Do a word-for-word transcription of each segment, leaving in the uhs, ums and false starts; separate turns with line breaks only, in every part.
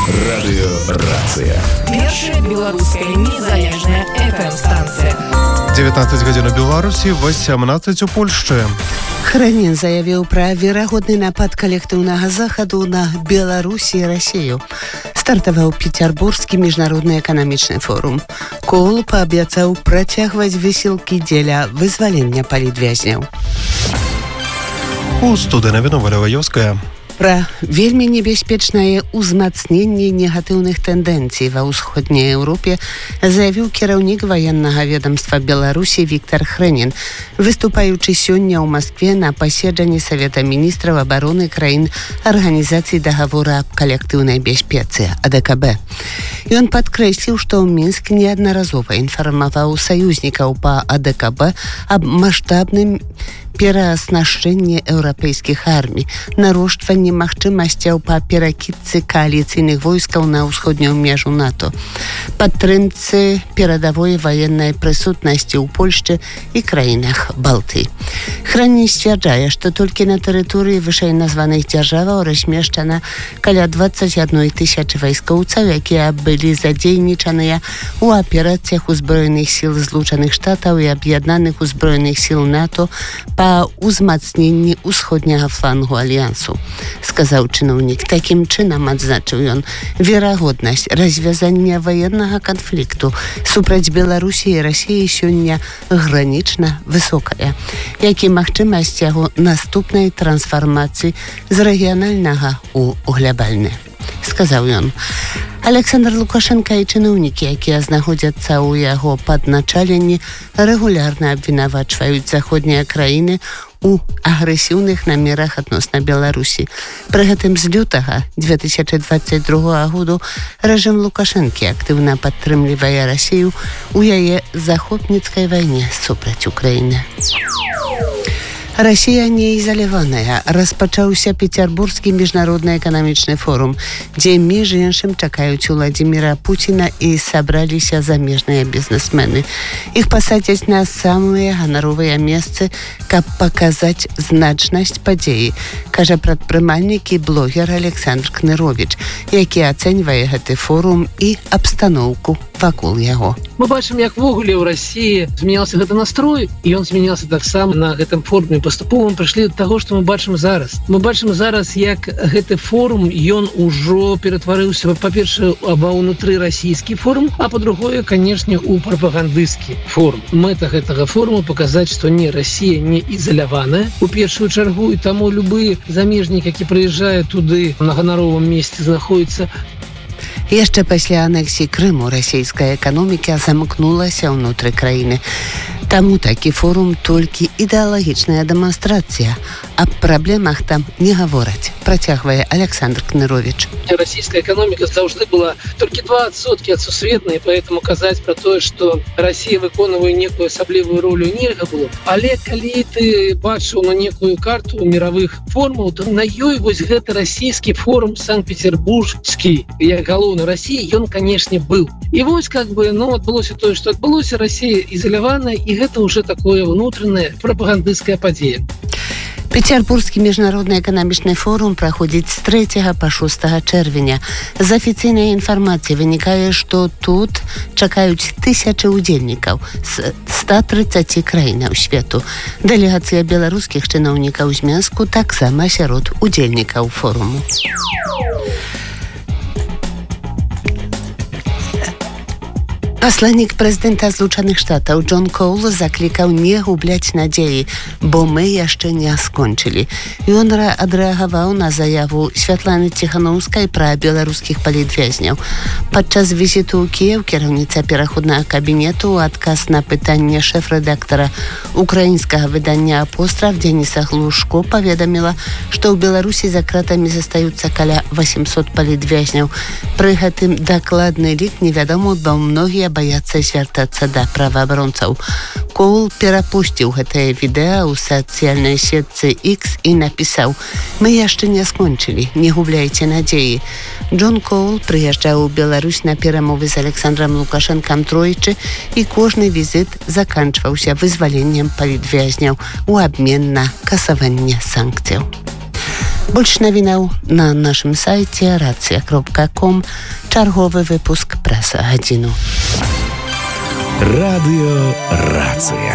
Радыёрацыя.
Першая беларуская незалежная эф эм-станцыя.
дзевятнаццаць гадзін у Беларусі, васямнаццаць у Польшчы.
Хранін заявіў пра верагодны напад калектыўнага захаду на Беларусі і Расію. Стартаваў Петербургскі міжнародны эканамічны форум. Коул паабяцаў працягваць высілкі дзеля вызвалення палітвязняў.
У студыі навіну Валя Ваёўская.
Пра вельмі небяспечнае ўзмацненне негатыўных тэндэнцый ва ўсходняй Еўропе заявіў кіраўнік ваеннага ведамства Беларусі Віктор Хрэнін, выступаючы сёння ў Маскве на паседжанні Савета міністраў абароны краін Арганізацыі дагавора аб калектыўнай бяспецы а дэ ка бэ. Ён падкрэсліў, што Мінск неаднаразова інфармаваў саюзнікаў па а дэ ка бэ аб маштабным перааснашчэнні еўрапейскіх армій, нарошчванні магчымасцяў па перакідцы кааліцыйных войскаў на ўсходнюю межу НАТО, падтрымцы перадавой ваеннай прысутнасці ў Польшчы і краінах Балтыі. Хрэнін сцвярджае, што толькі на тэрыторыі вышэйназваных дзяржаваў размешчана каля дваццаць адной тысячы вайскоўцаў, якія былі задзейнічаныя ў аперацыях узброеных сіл Злучаных Штатаў і аб'яднаных узброеных сіл НАТО па ўзмацненні ўсходняга флангу альянсу, сказаў чыноўнік. Такім чынам, адзначыў ён, верагоднасць развязання ваеннага канфлікту супраць Беларусі і Расіі сёння гранічна высокая, як і магчымасць яго наступнай трансфармацыі з рэгіянальнага ў глобальны, сказаў ён. Александр Лукашенко і чыноўнікі, якія знаходзяцца ў яго падначаленні, рэгулярна абвінавачваюць заходнія краіны у агрэсіўных намерах адносна Беларусі. Пры гэтым з лютага дзве тысячы дваццаць другога году рэжым Лукашэнкі актыўна падтрымлівае Расію ў яе захопніцкай вайне супраць Украіны. Расія не ізаляваная. Распачаўся Петербургскі міжнародны эканамічны форум, дзе між іншым чакаюць Уладзіміра Пуціна і сабраліся замежныя бізнесмены. Іх пасадзяць на самыя ганаровыя месцы, каб паказаць значнасць падзеі, кажа прадпрымальнік і блогер Александр Кныровіч, які ацэньвае гэты форум і абстаноўку вакол яго.
Мы бачым, як ввогуле ў Расіі змяняўся гэты настрой, і ён змяняўся таксама на гэтым форуме. Паступова мы прыйшлі да таго, што мы бачым зараз. Мы бачым зараз, як гэты форум, ён ужо ператварыўся, па-першае, ва ўнутры расійскі форум, а па-другое, канешне, у прапагандысцкі форум. Мэта гэтага форуму паказаць, што не, Расія не ізаляваная у першую чаргу, і таму любы замежнік, які прыязджае туды на ганаровым месцы знаходіцца.
Яшчэ пасля анексіі Крыму расійская эканоміка замкнулася ўнутры краіны. Таму такі форум толькі ідэалагічная дэманстрацыя. Аб праблемах там не гавораць, працягвае Александр Кныровіч.
Расійская эканоміка заўжды была толькі два адсоткі ад сусветнай, поэтому казаць пра тое, што Расія выконвае некую асаблівую ролю, нельга было. Але калі ты бачыў на некую карту міравых форумаў, то на ёй вось гэты расійскі форум Санкт-Петербургскі, як галоўны Расіі, ён, канешне, быў. І вось, как бы, ну, адбылося тое, што адбылося, Расія ізаляваная, і гэта ўжо такое ўнутранае прапагандысцкая падзея.
Петербургскі міжнародны эканамічны форум праходзіць з трэцяга па шостага чэрвеня. З афіцыйнай інфармацыі вынікае, што тут чакаюць тысячы ўдзельнікаў з ста трыццаці краінаў свету. Дэлегацыя беларускіх чыноўнікаў з Мінску таксама сярод удзельнікаў форуму. Пасланнік прэзідэнта Злучаных Штатаў Джон Коул заклікаў не губляць надзеі, бо мы яшчэ не скончылі. Ён адрэагаваў на заяву Святланы Ціханаўскай пра беларускіх палітвязняў. Падчас візіту ў Кіеў кіраўніца пераходнага кабінету ў адказ на пытанне шэф-рэдактара украінскага выдання «Апостраф» Дзяніса Глушко паведаміла, што ў Беларусі за кратамі застаюцца каля восемьсот палітвязняў. Пры гэтым дакладны лік невядома, бо многія баяцца звяртацца да праваабаронцаў. Коул перапусціў гэтае відэа ў сацыяльнай сетцы X і напісаў: «Мы яшчэ не скончылі, не губляйце надзеі». Джон Коул прыязджаў у Беларусь на перамовы з Александром Лукашэнкам тройчы, і кожны візіт заканчваўся вызваленнем палітвязняў у абмен на касаванне санкцыяў. Больш навінаў на нашым сайце рацыя кропка ком. Чарговы выпуск прэс-гадзіну.
Радыё Рацыя.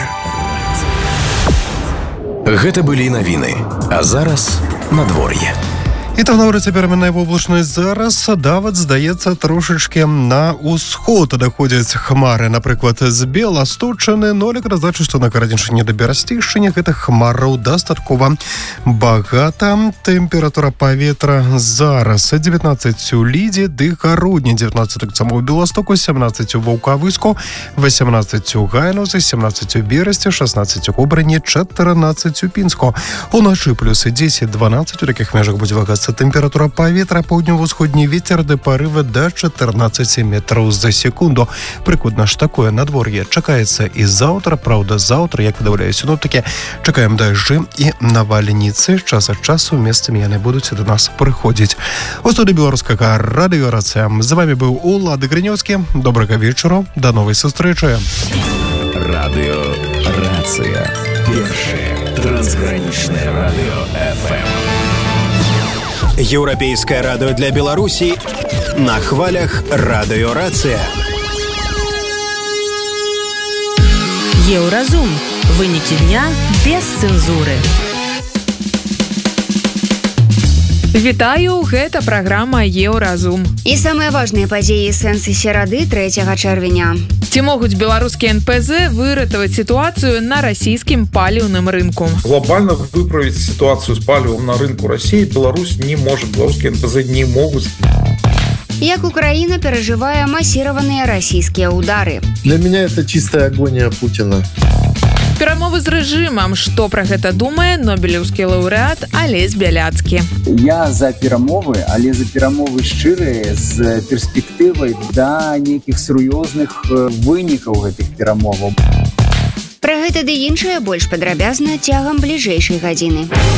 Гэта былі навіны, а зараз надвор'е.
І там на вулиці переменної облачної зараз давид, здається, трошечки на усход доходять хмари. Наприклад, з Білосточчини, нолік разачу, що на Карадіншині до Берестейщині гэтых хмараў дастаткова багата. Температура паветра зараз девятнадцать у Ліді, ды Гародні, девятнадцать так само у Білостоку, семнадцать у Ваўкавыску, восемнадцать у Гайнузе, семнадцать у Бересті, шестнадцать у Кобрыні, чатырнаццаць у Пінску. Уночы плюс десять дванаццаць, у таких межах будзе вагацца температура паветра, паўднёва-ўсходні вецер да парывы да чатырнаццаць метраў за секунду. Прыкладна ж такое надвор'е чакаецца і заўтра. Праўда, заўтра, як выдаўляюць сіноптыкі, чакаем дажджы і навальніцы. Час ад часу месцамі яны будуць да нас прыходзіць. У студыі беларускага радыё Рацыя. З вами быў Улад Грынёўскі. Добрага вечару. Да новай сустрэчы.
Радыё Рацыя. Першае трансгранічнае радыё эф эм. Еўрапейскае радыё для Беларусі на хвалях Радыё Рацыя.
Еўразум. Вынікі дня без цэнзуры. Вітаю, гэта праграма Еўразум.
І самыя важныя падзеі сэнсы серады трэцяга чэрвеня.
Ці могуць беларускія эн пэ зэ выратаваць сітуацыю на расійскім паліўным рынку?
Глобально выправить ситуацию с палевом на рынку России Беларусь не может, белорусские эн пэ зэ не могут.
Як Украина переживая массированные российские удары.
Для меня это чистая агония Путина.
Перамовы з рэжымам. Што пра гэта думае нобелеўскі лаўрэат Алесь Бяляцкі?
Я за перамовы, але за перамовы шчырыя з перспектывай да нейкіх сур'ёзных вынікаў гэтых перамоваў.
Пра гэта ды іншае больш падрабязна цягам бліжэйшай гадзіны.